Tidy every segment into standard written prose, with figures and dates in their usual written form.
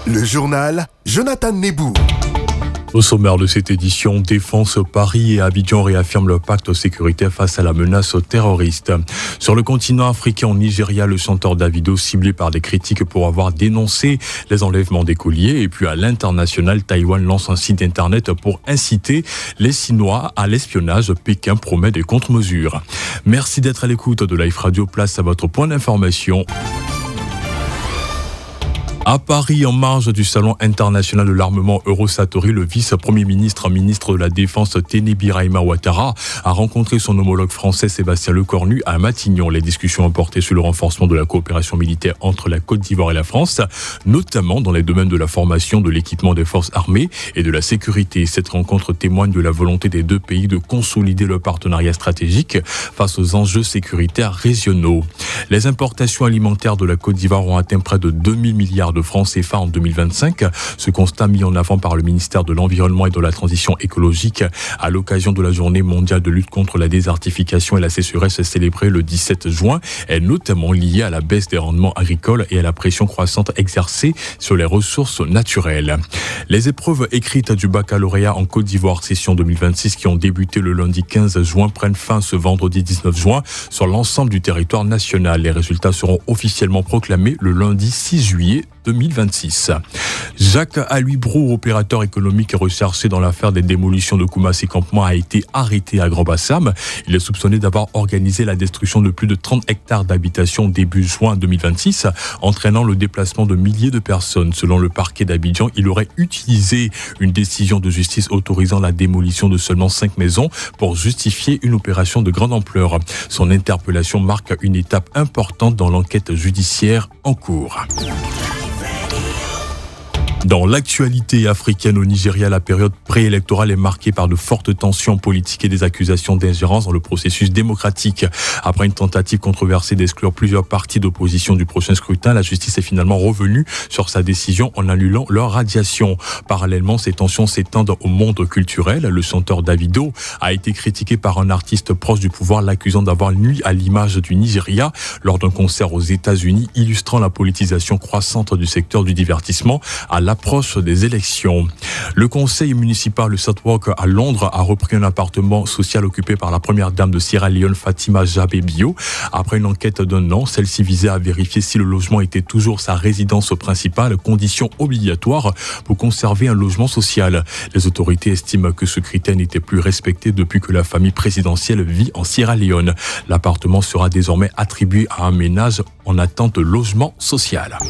Le journal Jonathan Nebou. Au sommaire de cette édition, Défense Paris et Abidjan réaffirment leur pacte sécuritaire face à la menace terroriste. Sur le continent africain, au Nigeria, le chanteur Davido ciblé par des critiques pour avoir dénoncé les enlèvements d'écoliers. Et puis à l'international, Taïwan lance un site internet pour inciter les Chinois à l'espionnage. Pékin promet des contre-mesures. Merci d'être à l'écoute de Life Radio. Place à votre point d'information. À Paris, en marge du Salon international de l'armement Eurosatory, le vice-premier ministre de la Défense Téné Birahima Ouattara a rencontré son homologue français Sébastien Lecornu à Matignon. Les discussions ont porté sur le renforcement de la coopération militaire entre la Côte d'Ivoire et la France, notamment dans les domaines de la formation, de l'équipement des forces armées et de la sécurité. Cette rencontre témoigne de la volonté des deux pays de consolider leur partenariat stratégique face aux enjeux sécuritaires régionaux. Les importations alimentaires de la Côte d'Ivoire ont atteint près de 2000 milliards de francs CFA en 2025. Ce constat mis en avant par le ministère de l'Environnement et de la Transition écologique à l'occasion de la journée mondiale de lutte contre la désertification et la sécheresse célébrée le 17 juin est notamment lié à la baisse des rendements agricoles et à la pression croissante exercée sur les ressources naturelles. Les épreuves écrites du baccalauréat en Côte d'Ivoire session 2026 qui ont débuté le lundi 15 juin prennent fin ce vendredi 19 juin sur l'ensemble du territoire national. Les résultats seront officiellement proclamés le lundi 6 juillet 2026. Jacques Aluy-Brou, opérateur économique recherché dans l'affaire des démolitions de Koumassi Campement, a été arrêté à Grand-Bassam. Il est soupçonné d'avoir organisé la destruction de plus de 30 hectares d'habitation début juin 2026, entraînant le déplacement de milliers de personnes. Selon le parquet d'Abidjan, il aurait utilisé une décision de justice autorisant la démolition de seulement 5 maisons pour justifier une opération de grande ampleur. Son interpellation marque une étape importante dans l'enquête judiciaire en cours. Dans l'actualité africaine au Nigeria, la période préélectorale est marquée par de fortes tensions politiques et des accusations d'ingérence dans le processus démocratique. Après une tentative controversée d'exclure plusieurs partis d'opposition du prochain scrutin, la justice est finalement revenue sur sa décision en annulant leur radiation. Parallèlement, ces tensions s'étendent au monde culturel. Le chanteur Davido a été critiqué par un artiste proche du pouvoir, l'accusant d'avoir nui à l'image du Nigeria lors d'un concert aux États-Unis, illustrant la politisation croissante du secteur du divertissement à l'approche des élections. Le conseil municipal de Southwark à Londres a repris un appartement social occupé par la première dame de Sierra Leone, Fatima Jammeh Bio. Après une enquête d'1 an, celle-ci visait à vérifier si le logement était toujours sa résidence principale, condition obligatoire pour conserver un logement social. Les autorités estiment que ce critère n'était plus respecté depuis que la famille présidentielle vit en Sierra Leone. L'appartement sera désormais attribué à un ménage en attente de logement social.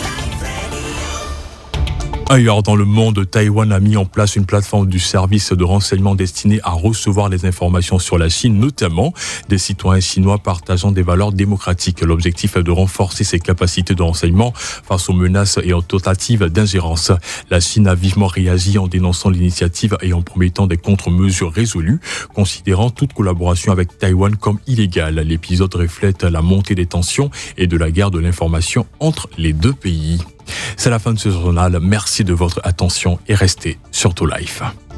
Ailleurs dans le monde, Taïwan a mis en place une plateforme du service de renseignement destinée à recevoir les informations sur la Chine, notamment des citoyens chinois partageant des valeurs démocratiques. L'objectif est de renforcer ses capacités de renseignement face aux menaces et aux tentatives d'ingérence. La Chine a vivement réagi en dénonçant l'initiative et en promettant des contre-mesures résolues, considérant toute collaboration avec Taïwan comme illégale. L'épisode reflète la montée des tensions et de la guerre de l'information entre les deux pays. C'est la fin de ce journal. Merci de votre attention et restez sur To Life.